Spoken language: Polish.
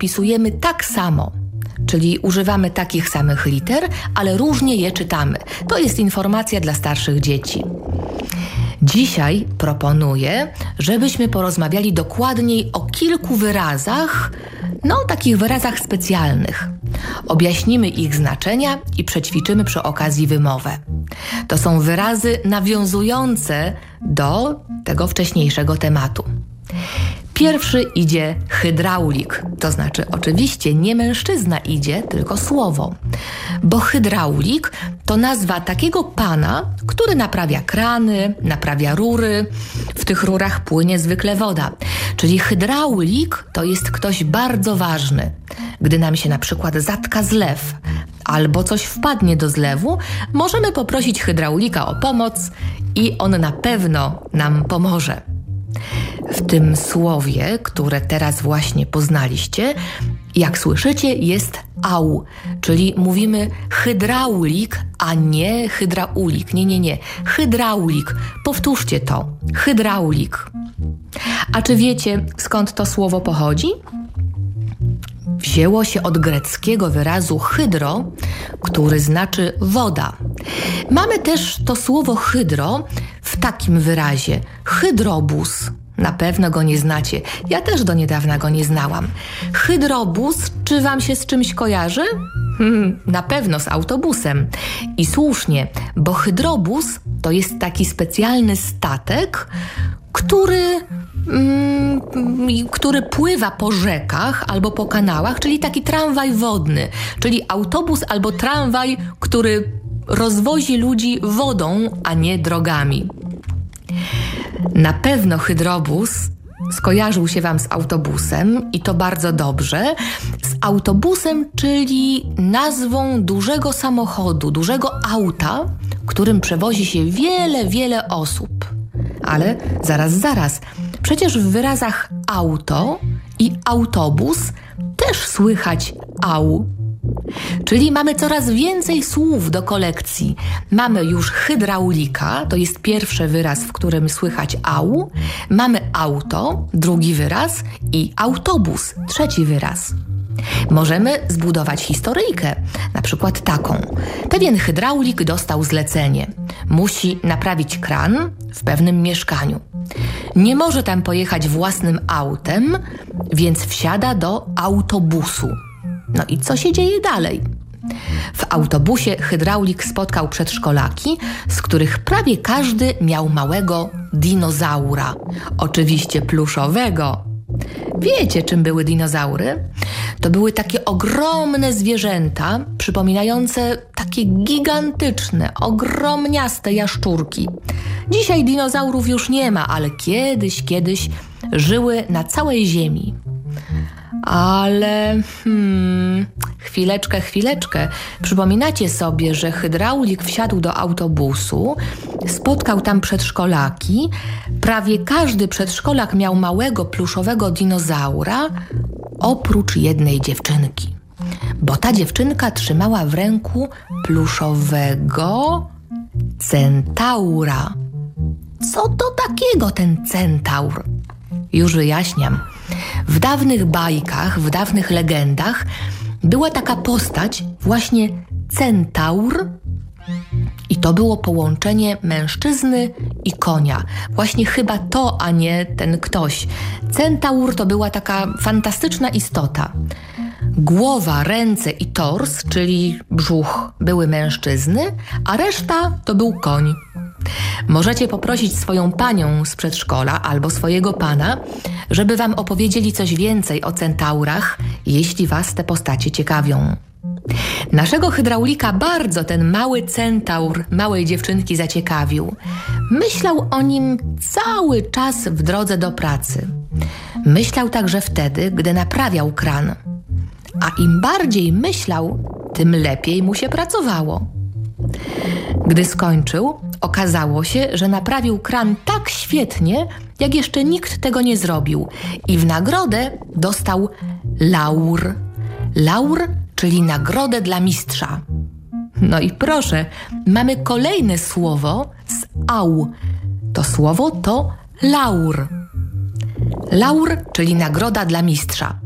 zapisujemy tak samo, czyli używamy takich samych liter, ale różnie je czytamy. To jest informacja dla starszych dzieci. Dzisiaj proponuję, żebyśmy porozmawiali dokładniej o kilku wyrazach, takich wyrazach specjalnych. Objaśnimy ich znaczenia i przećwiczymy przy okazji wymowę. To są wyrazy nawiązujące do tego wcześniejszego tematu. Pierwszy idzie hydraulik, to znaczy oczywiście nie mężczyzna idzie, tylko słowo. Bo hydraulik to nazwa takiego pana, który naprawia krany, naprawia rury. W tych rurach płynie zwykle woda. Czyli hydraulik to jest ktoś bardzo ważny. Gdy nam się na przykład zatka zlew albo coś wpadnie do zlewu, możemy poprosić hydraulika o pomoc i on na pewno nam pomoże. W tym słowie, które teraz właśnie poznaliście, jak słyszycie, jest au, czyli mówimy hydraulik, a nie hydraulik. Nie. Hydraulik. Powtórzcie to. Hydraulik. A czy wiecie, skąd to słowo pochodzi? Wzięło się od greckiego wyrazu hydro, który znaczy woda. Mamy też to słowo hydro w takim wyrazie. Hydrobus. Na pewno go nie znacie. Ja też do niedawna go nie znałam. Hydrobus, czy wam się z czymś kojarzy? Na pewno z autobusem. I słusznie, bo hydrobus to jest taki specjalny statek, który pływa po rzekach albo po kanałach, czyli taki tramwaj wodny, czyli autobus albo tramwaj, który rozwozi ludzi wodą, a nie drogami. Na pewno hydrobus skojarzył się wam z autobusem i to bardzo dobrze. Z autobusem, czyli nazwą dużego samochodu, dużego auta, którym przewozi się wiele osób. Ale zaraz. Przecież w wyrazach auto i autobus też słychać au. Czyli mamy coraz więcej słów do kolekcji. Mamy już hydraulika, to jest pierwszy wyraz, w którym słychać au. Mamy auto, drugi wyraz i autobus, trzeci wyraz. Możemy zbudować historyjkę, na przykład taką. Pewien hydraulik dostał zlecenie. Musi naprawić kran w pewnym mieszkaniu. Nie może tam pojechać własnym autem, więc wsiada do autobusu. No i co się dzieje dalej? W autobusie hydraulik spotkał przedszkolaki, z których prawie każdy miał małego dinozaura. Oczywiście pluszowego. Wiecie, czym były dinozaury? To były takie ogromne zwierzęta, przypominające takie gigantyczne, ogromniaste jaszczurki. Dzisiaj dinozaurów już nie ma, ale kiedyś żyły na całej Ziemi. Ale chwileczkę. Przypominacie sobie, że hydraulik wsiadł do autobusu, spotkał tam przedszkolaki. Prawie każdy przedszkolak miał małego pluszowego dinozaura, oprócz jednej dziewczynki. Bo ta dziewczynka trzymała w ręku pluszowego centaura. Co to takiego ten centaur? Już wyjaśniam. W dawnych bajkach, w dawnych legendach była taka postać, właśnie centaur, i to było połączenie mężczyzny i konia. Właśnie chyba to, a nie ten ktoś. Centaur to była taka fantastyczna istota. Głowa, ręce i tors, czyli brzuch, były mężczyzny, a reszta to był koń. Możecie poprosić swoją panią z przedszkola albo swojego pana, żeby wam opowiedzieli coś więcej o centaurach, jeśli was te postacie ciekawią. Naszego hydraulika bardzo ten mały centaur małej dziewczynki zaciekawił. Myślał o nim cały czas w drodze do pracy. Myślał także wtedy, gdy naprawiał kran. A im bardziej myślał, tym lepiej mu się pracowało. Gdy skończył, okazało się, że naprawił kran tak świetnie, jak jeszcze nikt tego nie zrobił. I w nagrodę dostał laur. Laur, czyli nagrodę dla mistrza. No i proszę, mamy kolejne słowo z au. To słowo to laur. Laur, czyli nagroda dla mistrza.